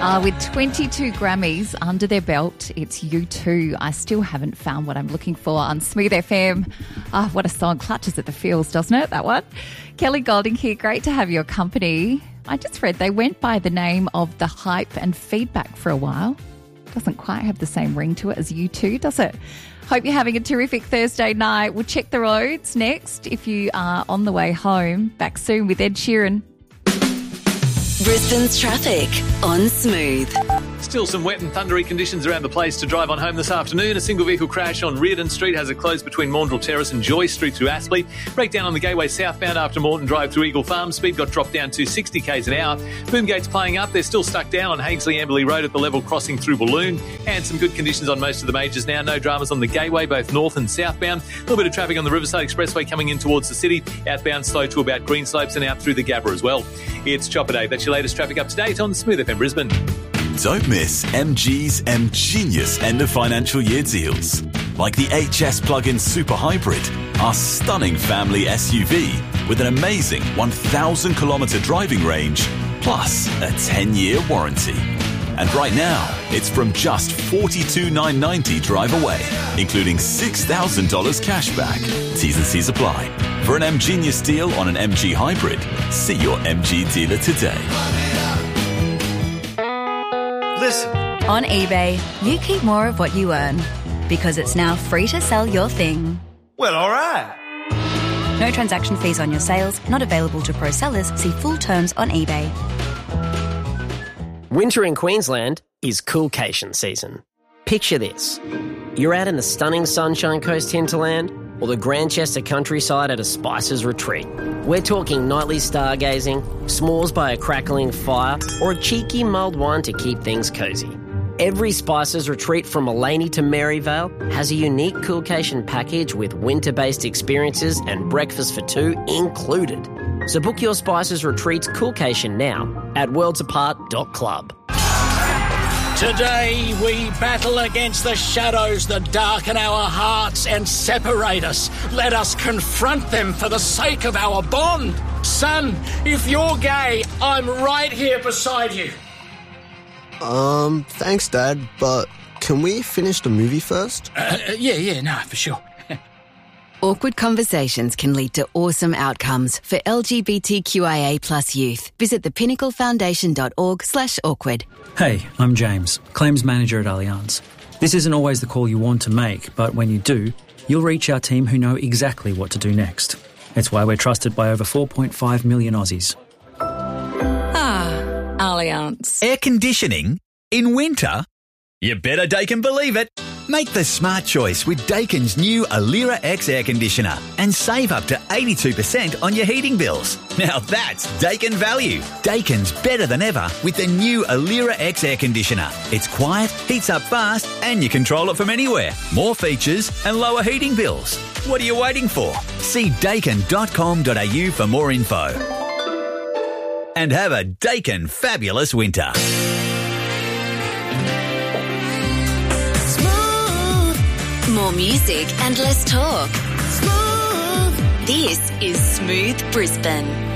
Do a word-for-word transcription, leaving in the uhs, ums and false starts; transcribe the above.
Uh, with twenty-two Grammys under their belt, it's U two. I still haven't found what I'm looking for on Smooth F M. Ah, oh, what a song. Clutches at the feels, doesn't it, that one? Kelly Golding here. Great to have your company. I just read they went by the name of The Hype and Feedback for a while. Doesn't quite have the same ring to it as U two, does it? Hope you're having a terrific Thursday night. We'll check the roads next if you are on the way home. Back soon with Ed Sheeran. Brisbane's traffic on Smooth. Still some wet and thundery conditions around the place to drive on home this afternoon. A single vehicle crash on Reardon Street has it closed between Maundrell Terrace and Joy Street through Aspley. Breakdown on the Gateway southbound after Moreton Drive through Eagle Farm. Speed got dropped down to sixty k's an hour. Boomgate's playing up. They're still stuck down on Haigsley-Amberley Road at the level crossing through Balloon. And some good conditions on most of the majors now. No dramas on the Gateway, both north and southbound. A little bit of traffic on the Riverside Expressway coming in towards the city. Outbound slow to about Greenslopes and out through the Gabba as well. It's Chopper Day. That's your latest traffic up to date on Smooth F M Brisbane. Don't miss M G's M Genius end of financial year deals. Like the H S Plug-in Super Hybrid, our stunning family S U V with an amazing one thousand kilometre driving range, plus a ten-year warranty. And right now, it's from just forty-two thousand nine hundred ninety dollars drive away, including six thousand dollars cash back. T's and C's apply. For an M Genius deal on an M G Hybrid, see your M G dealer today. Listen. On eBay, you keep more of what you earn because it's now free to sell your thing. Well, all right. No transaction fees on your sales, not available to pro sellers. See full terms on eBay. Winter in Queensland is coolcation season. Picture this. You're out in the stunning Sunshine Coast hinterland or the Grandchester countryside at a Spices retreat. We're talking nightly stargazing, s'mores by a crackling fire, or a cheeky mulled wine to keep things cosy. Every Spices retreat from Mullaney to Maryvale has a unique coolcation package with winter-based experiences and breakfast for two included. So book your Spices retreats coolcation now at worlds apart dot club. Today we battle against the shadows that darken our hearts and separate us. Let us confront them for the sake of our bond. Son, if you're gay, I'm right here beside you. Um, thanks, Dad, but can we finish the movie first? Uh, yeah, yeah, no, for sure. Awkward conversations can lead to awesome outcomes for L G B T Q I A plus youth. Visit thepinnaclefoundation.org slash awkward. Hey, I'm James, Claims Manager at Allianz. This isn't always the call you want to make, but when you do, you'll reach our team who know exactly what to do next. It's why we're trusted by over four point five million Aussies. Ah, Allianz. Air conditioning? In winter? You better Daikin believe it. Make the smart choice with Daikin's new Alira X air conditioner and save up to eighty-two percent on your heating bills. Now that's Daikin value. Daikin's better than ever with the new Alira X air conditioner. It's quiet, heats up fast, and you control it from anywhere. More features and lower heating bills. What are you waiting for? See daikin dot com dot a u for more info. And have a Daikin fabulous winter. More music and less talk. Smooth. This is Smooth Brisbane.